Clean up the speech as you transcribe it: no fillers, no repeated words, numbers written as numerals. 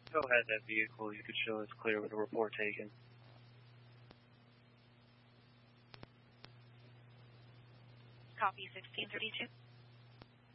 Go ahead, that vehicle. You could show it's clear with a report taken. Copy 1632.